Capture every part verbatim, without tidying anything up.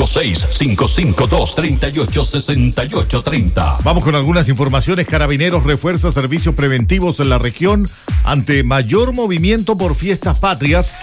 seis, cinco cinco dos, tres ocho seis ocho tres cero. Vamos con algunas informaciones. Carabineros refuerza servicios preventivos en la región ante mayor movimiento por fiestas patrias.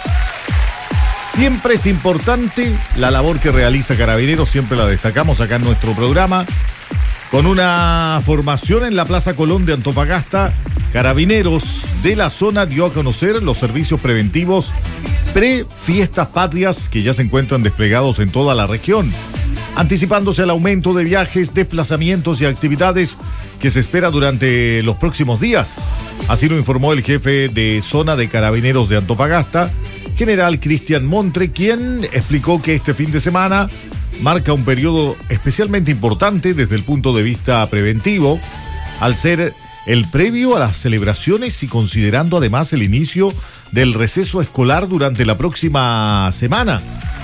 Siempre es importante la labor que realiza Carabineros, siempre la destacamos acá en nuestro programa. Con una formación en la Plaza Colón de Antofagasta, Carabineros de la zona dio a conocer los servicios preventivos pre-fiestas patrias que ya se encuentran desplegados en toda la región, anticipándose al aumento de viajes, desplazamientos y actividades que se espera durante los próximos días. Así lo informó el jefe de zona de Carabineros de Antofagasta, general Cristian Montre, quien explicó que este fin de semana marca un periodo especialmente importante desde el punto de vista preventivo, al ser el previo a las celebraciones y considerando además el inicio del receso escolar durante la próxima semana.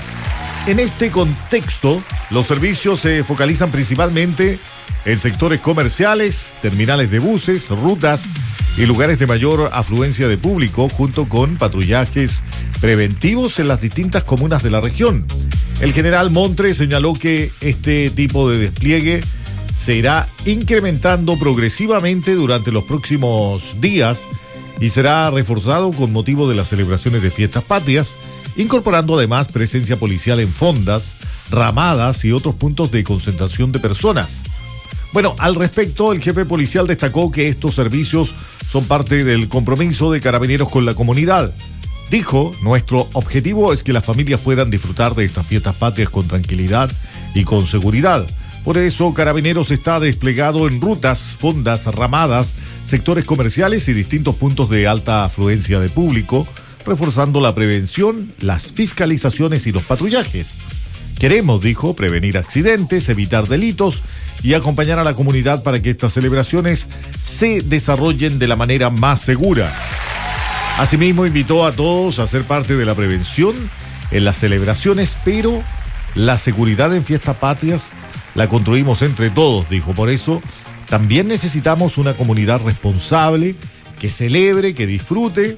En este contexto, los servicios se focalizan principalmente en sectores comerciales, terminales de buses, rutas y lugares de mayor afluencia de público, junto con patrullajes preventivos en las distintas comunas de la región. El general Montre señaló que este tipo de despliegue se irá incrementando progresivamente durante los próximos días y será reforzado con motivo de las celebraciones de fiestas patrias, incorporando además presencia policial en fondas, ramadas y otros puntos de concentración de personas. Bueno, al respecto, el jefe policial destacó que estos servicios son parte del compromiso de Carabineros con la comunidad. Dijo, nuestro objetivo es que las familias puedan disfrutar de estas fiestas patrias con tranquilidad y con seguridad. Por eso, Carabineros está desplegado en rutas, fondas, ramadas, sectores comerciales y distintos puntos de alta afluencia de público, reforzando la prevención, las fiscalizaciones y los patrullajes. Queremos, dijo, prevenir accidentes, evitar delitos y acompañar a la comunidad para que estas celebraciones se desarrollen de la manera más segura. Asimismo, invitó a todos a ser parte de la prevención en las celebraciones, pero la seguridad en fiestas patrias la construimos entre todos, dijo. Por eso, también necesitamos una comunidad responsable, que celebre, que disfrute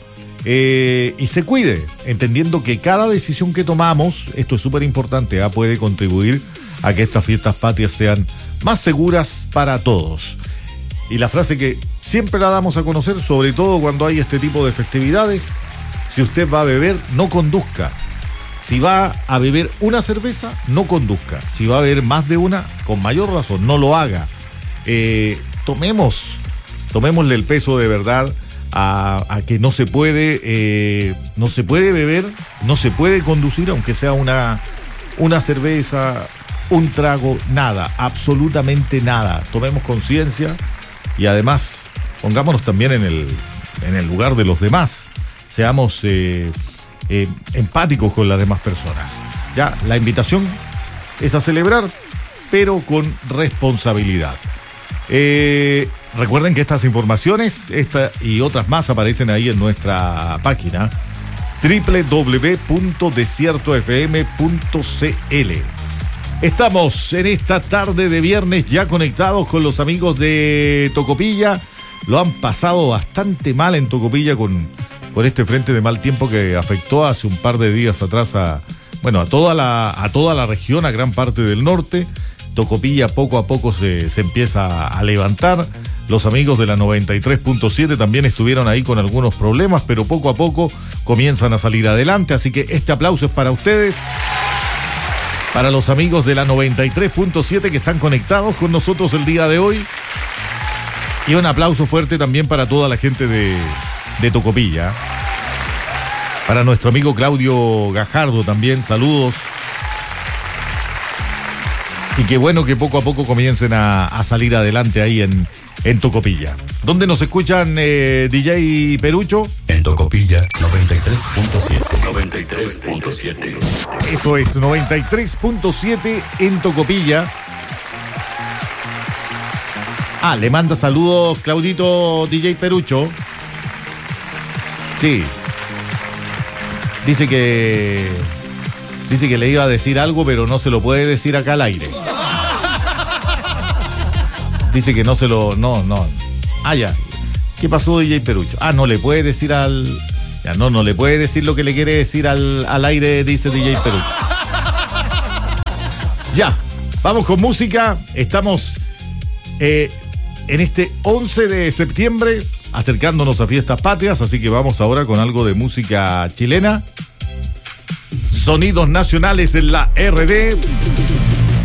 eh, y se cuide, entendiendo que cada decisión que tomamos, esto es súper importante, ¿eh? puede contribuir a que estas fiestas patrias sean más seguras para todos. Y la frase que siempre la damos a conocer, sobre todo cuando hay este tipo de festividades: si usted va a beber, no conduzca. Si va a beber una cerveza, no conduzca. Si va a beber más de una, con mayor razón, no lo haga. Eh, tomemos, tomémosle el peso de verdad a, a que no se puede, eh, no se puede beber, no se puede conducir, aunque sea una, una cerveza, un trago, nada, absolutamente nada. Tomemos conciencia y además pongámonos también en el, en el lugar de los demás. Seamos eh, eh, empáticos con las demás personas. Ya, la invitación es a celebrar, pero con responsabilidad. Eh, recuerden que estas informaciones, esta y otras más, aparecen ahí en nuestra página doble u doble u doble u punto desierto f m punto c l. Estamos en esta tarde de viernes ya conectados con los amigos de Tocopilla. Lo han pasado bastante mal en Tocopilla con, con este frente de mal tiempo que afectó hace un par de días atrás a, bueno, a toda la, a toda la región, a gran parte del norte. Tocopilla poco a poco se, se empieza a levantar. Los amigos de la noventa y tres punto siete también estuvieron ahí con algunos problemas, pero poco a poco comienzan a salir adelante. Así que este aplauso es para ustedes, para los amigos de la noventa y tres punto siete que están conectados con nosotros el día de hoy. Y un aplauso fuerte también para toda la gente de, de Tocopilla. Para nuestro amigo Claudio Gajardo también, saludos. Y qué bueno que poco a poco comiencen a, a salir adelante ahí en, en Tocopilla. ¿Dónde nos escuchan, eh, D J Perucho? En Tocopilla, noventa y tres punto siete. noventa y tres punto siete. Eso es, noventa y tres punto siete en Tocopilla. Ah, le manda saludos Claudito D J Perucho. Sí. Dice que... Dice que le iba a decir algo, pero no se lo puede decir acá al aire. Dice que no se lo... No, no. Ah, ya. ¿Qué pasó, D J Perucho? Ah, no le puede decir al... Ya, no, no le puede decir lo que le quiere decir al, al aire, dice D J Perucho. Ya, vamos con música. Estamos eh, en este once de septiembre, acercándonos a Fiestas Patrias, así que vamos ahora con algo de música chilena. Sonidos nacionales en la R D.